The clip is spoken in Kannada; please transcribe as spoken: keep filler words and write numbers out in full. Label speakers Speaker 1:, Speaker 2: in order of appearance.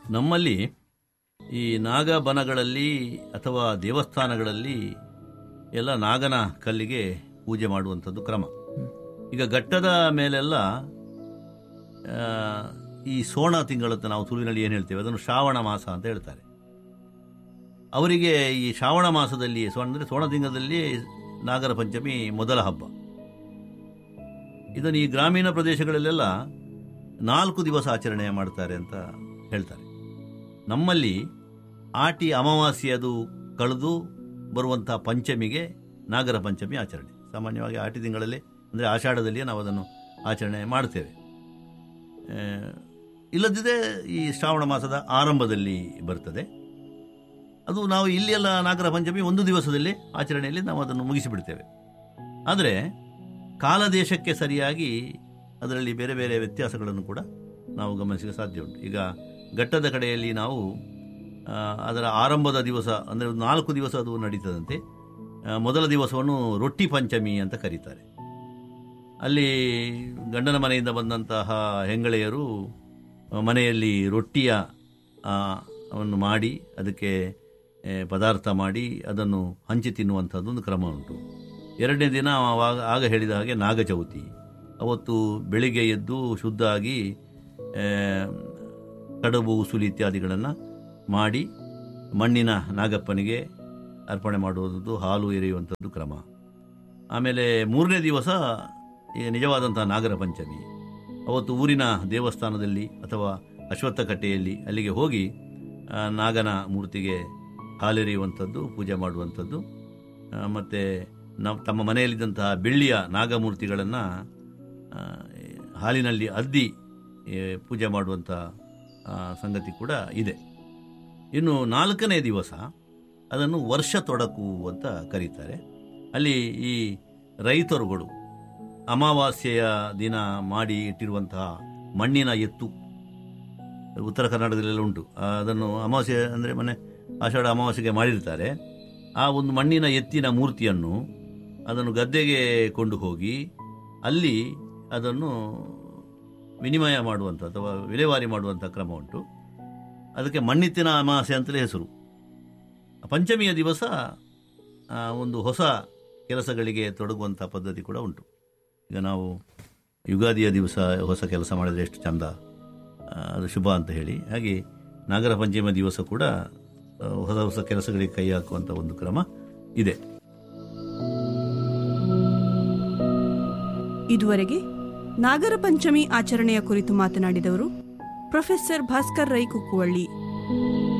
Speaker 1: ನಮ್ಮಲ್ಲಿ ಈ ನಾಗಬನಗಳಲ್ಲಿ ಅಥವಾ ದೇವಸ್ಥಾನಗಳಲ್ಲಿ ಎಲ್ಲ ನಾಗನ ಕಲ್ಲಿಗೆ ಪೂಜೆ ಮಾಡುವಂಥದ್ದು ಕ್ರಮ. ಈಗ ಘಟ್ಟದ ಮೇಲೆಲ್ಲ ಈ ಸೋಣ ತಿಂಗಳತ್ತ ನಾವು ತುಳುವಿನಲ್ಲಿ ಏನು ಹೇಳ್ತೇವೆ ಅದನ್ನು ಶ್ರಾವಣ ಮಾಸ ಅಂತ ಹೇಳ್ತಾರೆ. ಅವರಿಗೆ ಈ ಶ್ರಾವಣ ಮಾಸದಲ್ಲಿ ಸೋಣ ಅಂದರೆ ಸೋಣ ತಿಂಗಳಲ್ಲಿ ನಾಗರ ಪಂಚಮಿ ಮೊದಲ ಹಬ್ಬ. ಇದನ್ನು ಈ ಗ್ರಾಮೀಣ ಪ್ರದೇಶಗಳಲ್ಲೆಲ್ಲ ನಾಲ್ಕು ದಿವಸ ಆಚರಣೆ ಮಾಡ್ತಾರೆ ಅಂತ ಹೇಳ್ತಾರೆ. ನಮ್ಮಲ್ಲಿ ಆಟಿ ಅಮಾವಾಸ್ಯೆಯದು ಕಳೆದು ಬರುವಂಥ ಪಂಚಮಿಗೆ ನಾಗರ ಪಂಚಮಿ ಆಚರಣೆ. ಸಾಮಾನ್ಯವಾಗಿ ಆಟಿ ತಿಂಗಳಲ್ಲಿ ಅಂದರೆ ಆಷಾಢದಲ್ಲಿಯೇ ನಾವು ಅದನ್ನು ಆಚರಣೆ ಮಾಡ್ತೇವೆ. ಇಲ್ಲದಿದ್ದರೆ ಈ ಶ್ರಾವಣ ಮಾಸದ ಆರಂಭದಲ್ಲಿ ಬರ್ತದೆ. ಅದು ನಾವು ಇಲ್ಲೆಲ್ಲ ನಾಗರ ಪಂಚಮಿ ಒಂದು ದಿವಸದಲ್ಲಿ ಆಚರಣೆಯಲ್ಲಿ ನಾವು ಅದನ್ನು ಮುಗಿಸಿಬಿಡ್ತೇವೆ. ಆದರೆ ಕಾಲದೇಶಕ್ಕೆ ಸರಿಯಾಗಿ ಅದರಲ್ಲಿ ಬೇರೆ ಬೇರೆ ವ್ಯತ್ಯಾಸಗಳನ್ನು ಕೂಡ ನಾವು ಗಮನಿಸಲು ಸಾಧ್ಯ ಉಂಟು. ಈಗ ಘಟ್ಟದ ಕಡೆಯಲ್ಲಿ ನಾವು ಅದರ ಆರಂಭದ ದಿವಸ ಅಂದರೆ ನಾಲ್ಕು ದಿವಸ ಅದು ನಡೀತದಂತೆ. ಮೊದಲ ದಿವಸವನ್ನು ರೊಟ್ಟಿ ಪಂಚಮಿ ಅಂತ ಕರೀತಾರೆ. ಅಲ್ಲಿ ಗಂಡನ ಮನೆಯಿಂದ ಬಂದಂತಹ ಹೆಂಗಳೆಯರು ಮನೆಯಲ್ಲಿ ರೊಟ್ಟಿಯ ಅವನ್ನು ಮಾಡಿ ಅದಕ್ಕೆ ಪದಾರ್ಥ ಮಾಡಿ ಅದನ್ನು ಹಂಚಿ ತಿನ್ನುವಂಥದ್ದು ಒಂದು ಕ್ರಮ ಉಂಟು. ಎರಡನೇ ದಿನ ಆವಾಗ ಆಗ ಹೇಳಿದ ಹಾಗೆ ನಾಗಚೌತಿ. ಅವತ್ತು ಬೆಳಿಗ್ಗೆ ಎದ್ದು ಶುದ್ಧ ಆಗಿ ಕಡುಬು ಉಸುಲಿ ಇತ್ಯಾದಿಗಳನ್ನು ಮಾಡಿ ಮಣ್ಣಿನ ನಾಗಪ್ಪನಿಗೆ ಅರ್ಪಣೆ ಮಾಡುವುದು, ಹಾಲು ಎರೆಯುವಂಥದ್ದು ಕ್ರಮ. ಆಮೇಲೆ ಮೂರನೇ ದಿವಸ ನಿಜವಾದಂಥ ನಾಗರ ಪಂಚಮಿ. ಅವತ್ತು ಊರಿನ ದೇವಸ್ಥಾನದಲ್ಲಿ ಅಥವಾ ಅಶ್ವತ್ಥ ಕಟ್ಟೆಯಲ್ಲಿ ಅಲ್ಲಿಗೆ ಹೋಗಿ ನಾಗನ ಮೂರ್ತಿಗೆ ಹಾಲೆರೆಯುವಂಥದ್ದು, ಪೂಜೆ ಮಾಡುವಂಥದ್ದು. ಮತ್ತು ನಾವು ತಮ್ಮ ಮನೆಯಲ್ಲಿದ್ದಂತಹ ಬೆಳ್ಳಿಯ ನಾಗಮೂರ್ತಿಗಳನ್ನು ಹಾಲಿನಲ್ಲಿ ಅದ್ದಿ ಪೂಜೆ ಮಾಡುವಂಥ ಸಂಗತಿ ಕೂಡ ಇದೆ. ಇನ್ನು ನಾಲ್ಕನೇ ದಿವಸ ಅದನ್ನು ವರ್ಷ ತೊಡಕು ಅಂತ ಕರೀತಾರೆ. ಅಲ್ಲಿ ಈ ರೈತರುಗಳು ಅಮಾವಾಸ್ಯೆಯ ದಿನ ಮಾಡಿ ಇಟ್ಟಿರುವಂತಹ ಮಣ್ಣಿನ ಎತ್ತು, ಉತ್ತರ ಕರ್ನಾಟಕದಲ್ಲೆಲ್ಲ ಉಂಟು. ಅದನ್ನು ಅಮಾವಾಸ್ಯೆ ಅಂದರೆ ಮನೆ ಆಷಾಢ ಅಮಾವಾಸ್ಯೆಗೆ ಮಾಡಿರ್ತಾರೆ. ಆ ಒಂದು ಮಣ್ಣಿನ ಎತ್ತಿನ ಮೂರ್ತಿಯನ್ನು ಅದನ್ನು ಗದ್ದೆಗೆ ಕೊಂಡು ಹೋಗಿ ಅಲ್ಲಿ ಅದನ್ನು ವಿನಿಮಯ ಮಾಡುವಂಥ ಅಥವಾ ವಿಲೇವಾರಿ ಮಾಡುವಂಥ ಕ್ರಮ ಉಂಟು. ಅದಕ್ಕೆ ಮಣ್ಣಿತ್ತಿನ ಅಮಾವಾಸ್ಯೆ ಅಂತಲೇ ಹೆಸರು. ಪಂಚಮಿಯ ದಿವಸ ಒಂದು ಹೊಸ ಕೆಲಸಗಳಿಗೆ ತೊಡಗುವಂಥ ಪದ್ಧತಿ ಕೂಡ ಉಂಟು. ಈಗ ನಾವು ಯುಗಾದಿಯ ದಿವಸ ಹೊಸ ಕೆಲಸ ಮಾಡಿದರೆ ಎಷ್ಟು ಚಂದ, ಅದು ಶುಭ ಅಂತ ಹೇಳಿ, ಹಾಗೆ ನಾಗರ ಪಂಚಮಿಯ ದಿವಸ ಕೂಡ ಹೊಸ ಹೊಸ ಕೆಲಸಗಳಿಗೆ ಕೈ ಹಾಕುವಂಥ ಒಂದು ಕ್ರಮ ಇದೆ.
Speaker 2: ಇದುವರೆಗೆ ನಾಗರ ಪಂಚಮಿ ಆಚರಣೆಯ ಕುರಿತು ಮಾತನಾಡಿದವರು ಪ್ರೊಫೆಸರ್ ಭಾಸ್ಕರ್ ರೈ ಕುಕ್ಕುವಳ್ಳಿ.